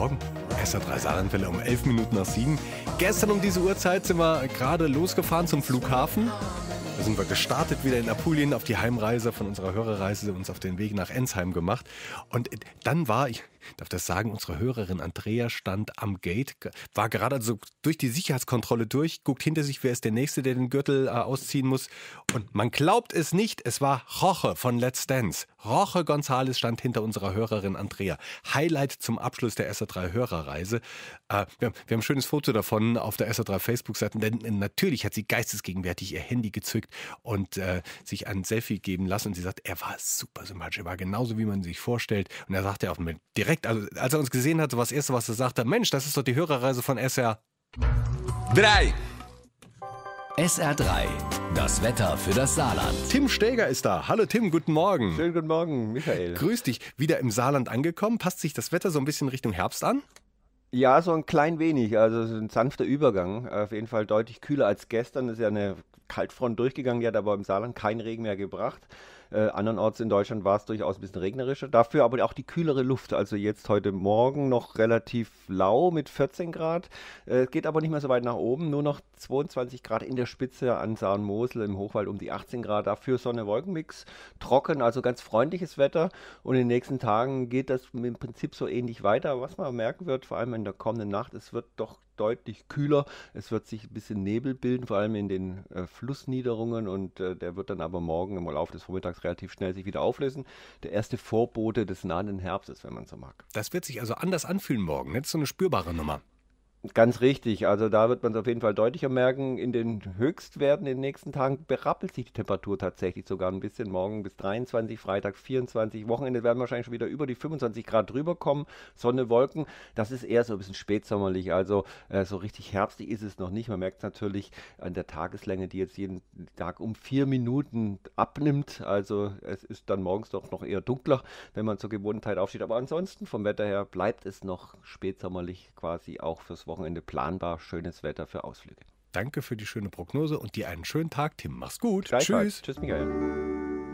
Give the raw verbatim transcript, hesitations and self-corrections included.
Morgen. S R drei Saarlandwelle um elf Minuten nach sieben. Gestern um diese Uhrzeit sind wir gerade losgefahren zum Flughafen. Da sind wir gestartet wieder in Apulien auf die Heimreise von unserer Hörerreise, uns auf den Weg nach Ensheim gemacht. Und dann war, ich darf das sagen, unsere Hörerin Andrea stand am Gate, war gerade also durch die Sicherheitskontrolle durch, guckt hinter sich, wer ist der Nächste, der den Gürtel äh, ausziehen muss. Und man glaubt es nicht, es war Roche von Let's Dance. Roche González stand hinter unserer Hörerin Andrea. Highlight zum Abschluss der S R drei Hörerreise. Äh, wir, haben, wir haben ein schönes Foto davon auf der S R drei Facebook-Seite, denn natürlich hat sie geistesgegenwärtig ihr Handy gezückt und äh, sich ein Selfie geben lassen. Und sie sagt, er war super sympathisch, er war genauso, wie man sich vorstellt. Und er sagte auch direkt, also als er uns gesehen hat, so was Erste, was er sagte, Mensch, das ist doch die Hörerreise von S R drei. S R drei, das Wetter für das Saarland. Tim Steger ist da. Hallo Tim, guten Morgen. Schönen guten Morgen, Michael. Grüß dich. Wieder im Saarland angekommen. Passt sich das Wetter so ein bisschen Richtung Herbst an? Ja, so ein klein wenig. Also es ist ein sanfter Übergang. Auf jeden Fall deutlich kühler als gestern. Es ist ja eine Kaltfront durchgegangen, die hat aber im Saarland keinen Regen mehr gebracht. Äh, andernorts in Deutschland war es durchaus ein bisschen regnerischer. Dafür aber auch die kühlere Luft. Also jetzt heute Morgen noch relativ lau mit vierzehn Grad. Es äh, geht aber nicht mehr so weit nach oben. Nur noch zweiundzwanzig Grad in der Spitze an Saar-Mosel, im Hochwald um die achtzehn Grad. Dafür Sonne-Wolkenmix, trocken, also ganz freundliches Wetter. Und in den nächsten Tagen geht das im Prinzip so ähnlich weiter. Was man merken wird, vor allem in der kommenden Nacht, es wird doch deutlich kühler. Es wird sich ein bisschen Nebel bilden, vor allem in den äh, Flussniederungen, und äh, der wird dann aber morgen im Laufe des Vormittags relativ schnell sich wieder auflösen. Der erste Vorbote des nahenden Herbstes, wenn man so mag. Das wird sich also anders anfühlen morgen, nicht so eine spürbare Nummer. Ganz richtig, also da wird man es auf jeden Fall deutlicher merken. In den Höchstwerten in den nächsten Tagen berappelt sich die Temperatur tatsächlich sogar ein bisschen. Morgen bis dreiundzwanzig, Freitag vierundzwanzig, Wochenende werden wahrscheinlich schon wieder über die fünfundzwanzig Grad drüber kommen. Sonne, Wolken, das ist eher so ein bisschen spätsommerlich, also äh, so richtig herbstlich ist es noch nicht. Man merkt es natürlich an der Tageslänge, die jetzt jeden Tag um vier Minuten abnimmt. Also es ist dann morgens doch noch eher dunkler, wenn man zur Gewohnheit aufsteht. Aber ansonsten vom Wetter her bleibt es noch spätsommerlich, quasi auch fürs Wochenende planbar. Schönes Wetter für Ausflüge. Danke für die schöne Prognose und dir einen schönen Tag, Tim. Mach's gut. Tschüss. Tschüss. Tschüss, Michael.